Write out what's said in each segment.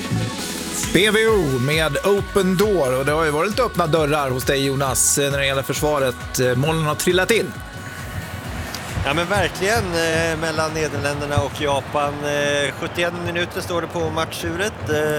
BVO med Open Door, och det har ju varit lite öppna dörrar hos dig, Jonas, när det gäller försvaret. Målen har trillat in. Ja, men verkligen, mellan Nederländerna och Japan. 71 minuter står det på matchuret.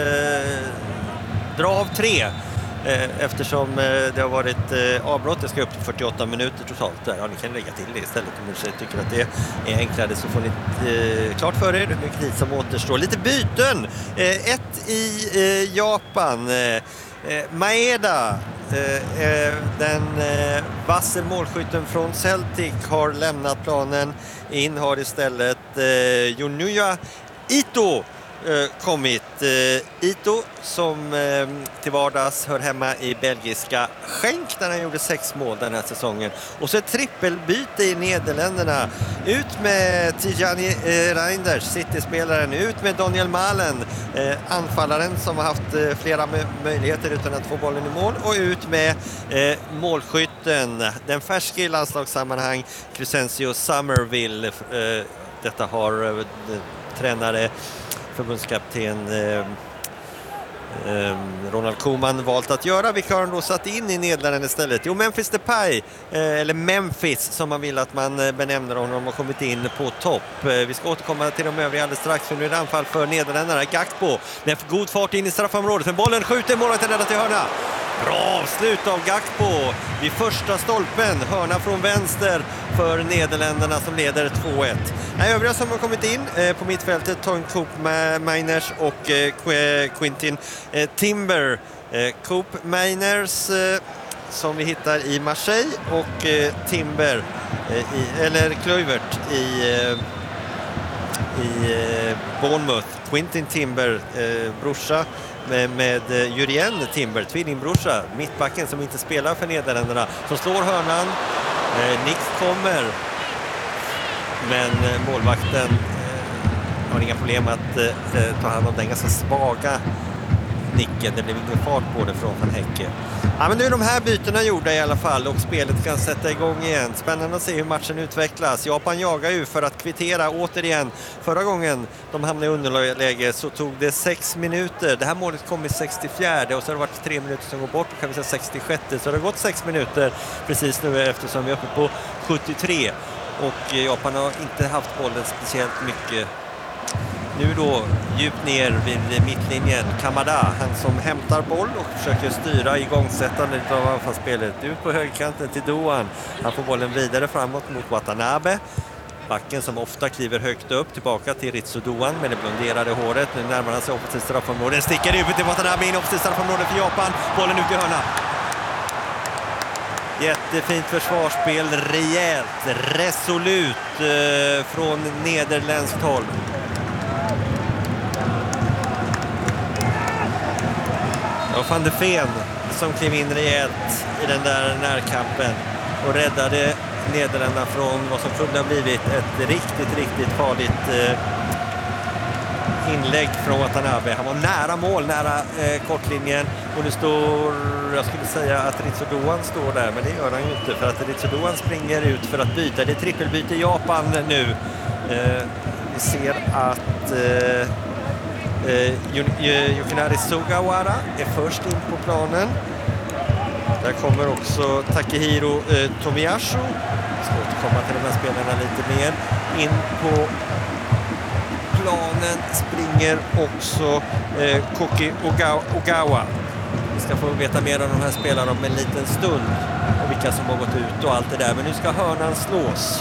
Dra av 3. Eftersom det har varit avbrott. Det ska upp till 48 minuter totalt där. Ja, ni kan lägga till det istället om ni tycker att det är enklare, så får ni klart för er hur mycket tid som återstår. Lite byten. Ett i Japan. Maeda, den vasse målskytten från Celtic, har lämnat planen. In har istället Junya Ito kommit. Ito som till vardags hör hemma i belgiska Genk där han gjorde 6 mål den här säsongen. Och så ett trippelbyte i Nederländerna. Ut med Tijani Reinders, City-spelaren. Ut med Daniel Malen, anfallaren som har haft flera möjligheter utan att få bollen i mål. Och ut med målskytten, den färske i landslagssammanhang, Crescencio Somerville. Detta har tränare, förbundskapten Ronald Koeman valt att göra. Vilka har han då satt in i Nederländerna istället? Jo, Memphis Depay, eller Memphis som man vill att man benämner honom, har kommit in på topp. Vi ska återkomma till de övriga alldeles strax, för nu är det anfall för Nederländerna. Gakpo med god fart in i straffområdet, men bollen skjuter, målet räddat till hörna. Bra avslut av Gakpo vid första stolpen. Hörna från vänster för Nederländerna som leder 2-1. Övriga som har kommit in på mittfältet, Coop Miners och Quintin Timber. Coop Miners som vi hittar i Marseille, och Timber eller Kluivert i Bournemouth. Quintin Timber, brorsa med Jurien Timber, tvillingbrorsa, mittbacken som inte spelar för Nederländerna, som slår hörnan. Nick kommer, men målvakten har inga problem att ta hand om den ganska svaga nicken. Det blev ingen fart på det från Van Hecke. Ja, men nu är de här bytena gjorda i alla fall, och spelet kan sätta igång igen. Spännande att se hur matchen utvecklas. Japan jagar ju för att kvittera återigen. Förra gången de hamnade i underläge så tog det 6 minuter. Det här målet kom i 64, och så har det varit 3 minuter som går bort, och kan vi säga 66. Så det har gått 6 minuter precis nu, eftersom vi är uppe på 73. Och Japan har inte haft bollen speciellt mycket. Nu då djupt ner vid mittlinjen, Kamada, han som hämtar boll och försöker styra igångsättandet av anfallsspelet. Ut på högerkanten till Doan. Han får bollen vidare framåt mot Watanabe. Backen som ofta kliver högt upp, tillbaka till Ritsu Doan med det blonderade håret. Nu närmar han sig offensivt straffområde. Sticker ut till Watanabe in offensivt straffområde för Japan. Bollen ut i hörna. Jättefint försvarsspel, rejält, resolut från nederländskt håll. Och Van de Ven som klev in rejält i den där närkampen och räddade Nederländerna från vad som kunde ha blivit ett riktigt farligt inlägg från Watanabe. Han var nära mål, nära kortlinjen, och nu står, jag skulle säga att Ritsu Doan står där, men det gör han ju inte, för att Ritsu Doan springer ut för att byta. Det är trippelbyte i Japan nu. Vi ser att Yukinari Sugawara är först in på planen. Där kommer också Takehiro Tomiyasu. Jag ska återkomma till de här spelarna lite mer. In på planen springer också Koki Ogawa. Vi ska få veta mer om de här spelarna om en liten stund, och vilka som har gått ut och allt det där. Men nu ska hörnan slås.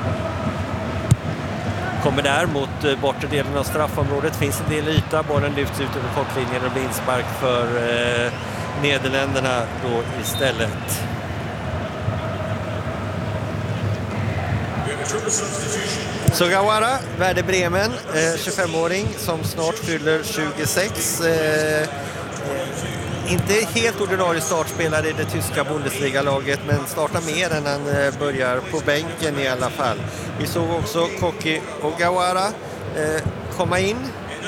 Kommer där mot bortre delen av straffområdet. Finns en del yta. Bollen lyfts ut över kortlinjen och blir inspark för Nederländerna då istället. Sugawara, Werder Bremen, 25-åring som snart fyller 26. Inte helt ordinarie startspelare i det tyska Bundesliga-laget, men startar mer än han börjar på bänken i alla fall. Vi såg också Koki Ogawa komma in.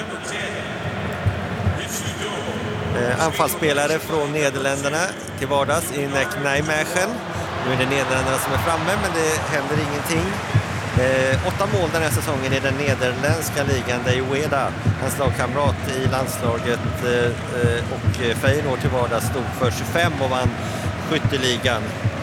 Anfallsspelare från Nederländerna till vardags i Nijmegen. Nu är det Nederländerna som är framme, men det händer ingenting. 8 mål den här säsongen i den nederländska ligan, där Ueda, hans lagkamrat i landslaget och Feyenoord till vardags, stod för 25 och vann skytteligan.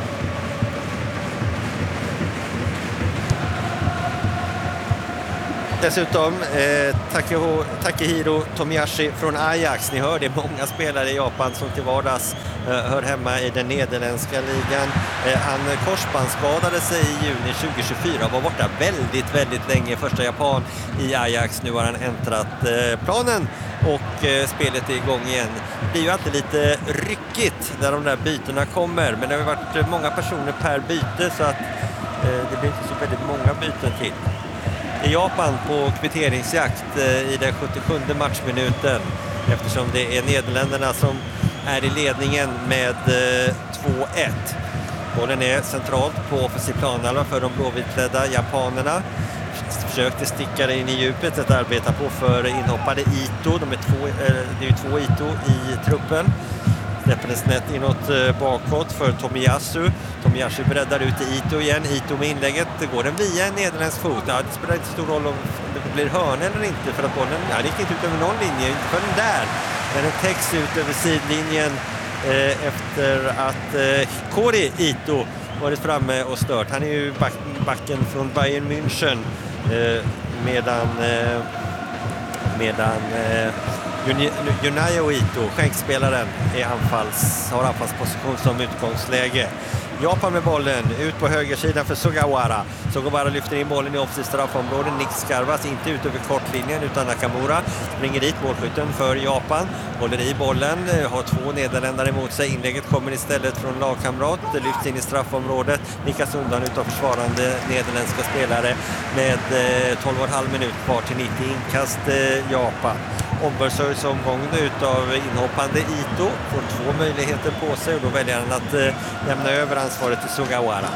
Dessutom Takehiro Tomiyasu från Ajax. Ni hör, det är många spelare i Japan som till vardags hör hemma i den nederländska ligan. Han korsbandsskadade sig i juni 2024 och var borta väldigt länge. Första japan i Ajax. Nu har han äntrat planen och spelet är igång igen. Det blir ju alltid lite ryckigt när de där bytena kommer, men det har varit många personer per byte, så att det blir inte så väldigt många byten till. I Japan på kvitteringsjakt i den 77 matchminuten, eftersom det är Nederländerna som är i ledningen med 2-1. Bollen är centralt på offensiv planhalva för de blåvitklädda japanerna. Försökte sticka in i djupet, att arbeta på för inhoppade Ito. Det är ju 2 Ito i truppen. Släpper det snett inåt bakåt för Tomiyasu. Tomiyasu breddar ut till Ito igen. Ito med inlägget. Det går den via en nederländsk fot. Ja, det spelar inte stor roll om det blir hörn eller inte, för att bollen gick inte ut över någon linje. Inte för den där. Men den täcks ut över sidlinjen efter att Hikori Ito varit framme och stört. Han är ju backen från Bayern München medan Junayo Ito, skänkspelaren, har anfallsposition som utgångsläge. Japan med bollen, ut på högersidan för Sugawara. Sugawara lyfter in bollen i offensivt straffområde. Nick skarvas inte ut över kortlinjen, utan Nakamura springer dit, målskytten för Japan. Håller i bollen, har 2 nederländare emot sig. Inlägget kommer istället från lagkamrat. Det lyfts in i straffområdet. Nickas undan utav försvarande nederländska spelare med 12,5 minut kvar till 90 inkast Japan. Ombörsöjs omgången utav inhoppande Ito. Får 2 möjligheter på sig och då väljer han att lämna över ansvaret till Sugawara.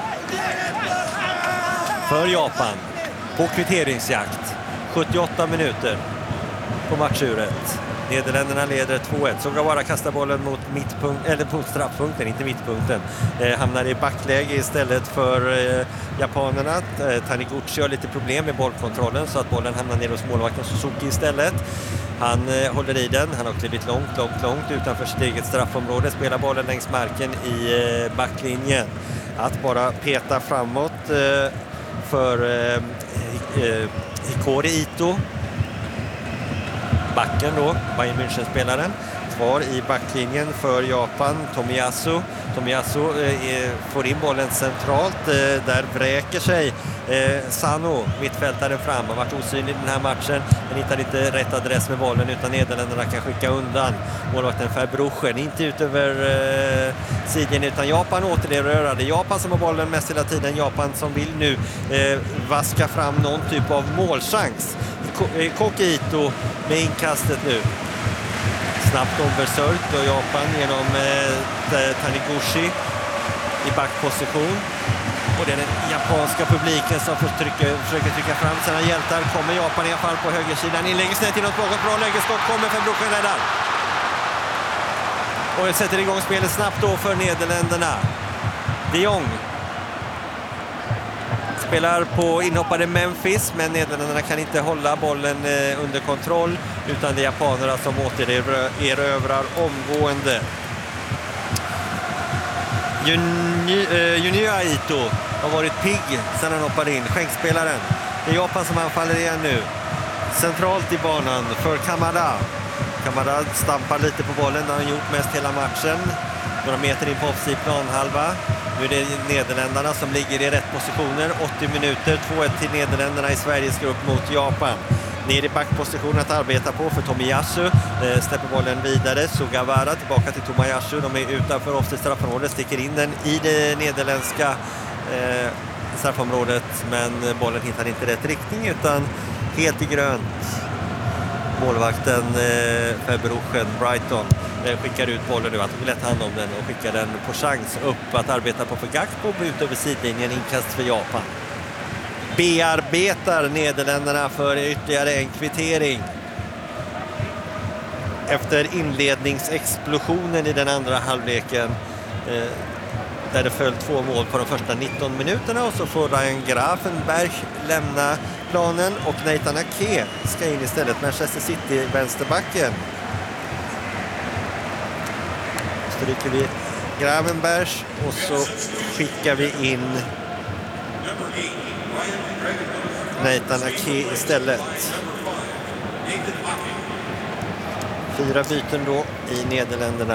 För Japan på kvitteringsjakt. 78 minuter på matchuret. Nederländerna leder 2-1. Sugawara kastar bollen mot straffpunkten, inte mittpunkten. Hamnar i backläge istället för japanerna. Taniguchi har lite problem med bollkontrollen, så att bollen hamnar ner hos målvakten Suzuki istället. Han håller i den. Han har klivit långt utanför sitt eget straffområde. Spelar bollen längs marken i backlinjen. Att bara peta framåt för Hikori Ito. Backen då, Bayern München-spelaren. Kvar i backlinjen för Japan, Tomiyasu. Tomiyasu får in bollen centralt. Där vräker sig Sano, mittfältaren, fram. Har varit osynlig i den här matchen, men hittar inte rätt adress med bollen, utan Nederländerna kan skicka undan målvakten Verbruchen. Inte ut över sidjen, utan Japan återerövrade. Japan som har bollen mest hela tiden. Japan som vill nu vaska fram någon typ av målchans. Koki Ito med inkastet nu. Snabbt ombesörjt och Japan genom Taniguchi i backposition. Och det är den japanska publiken som försöker trycka fram sina hjältar. Kommer Japan i alla fall på högersidan. Inlägger snett inåt bakåt. Bra lägesskott kommer för Broken räddar. Och sätter igång spelet snabbt då för Nederländerna. De Jong spelar på inhoppade Memphis, men Nederländerna kan inte hålla bollen under kontroll, utan det är japanerna som återerövrar omgående. Junya Ito har varit pigg sedan han hoppade in. Skänkspelaren. Det är Japan som anfaller igen nu. Centralt i banan för Kamada. Kamada stampar lite på bollen. Det har han gjort mest hela matchen. Några meter in på offensiv planhalva. Nu är det Nederländerna som ligger i rätt positioner. 80 minuter, 2-1 till Nederländerna i Sveriges grupp mot Japan. Ner i backposition att arbeta på för Tomiyasu. Släpper bollen vidare. Sugawara tillbaka till Tomiyasu. De är utanför offensivt straffområdet. Sticker in den i det nederländska straffområdet. Men bollen hittar inte rätt riktning, utan helt i grönt. Målvakten Verbruchen, Brighton, skickar ut bollen nu. Att de lätt hand om den och skickar den på chans upp att arbeta på för Gakpo ut över sidlinjen. Inkast för Japan. Bearbetar Nederländerna för ytterligare en kvittering. Efter inledningsexplosionen i den andra halvleken där det föll 2 mål på de första 19 minuterna, och så får Ryan Gravenberch lämna planen och Nathan Ake ska in istället, Manchester City vänsterbacken. Stryker vi Gravenberch och så skickar vi in Nathan Ake istället. 4 byten då i Nederländerna.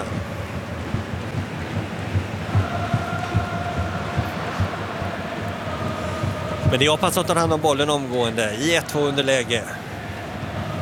Men det är Japan som tar hand om bollen omgående i 1-2 underläge.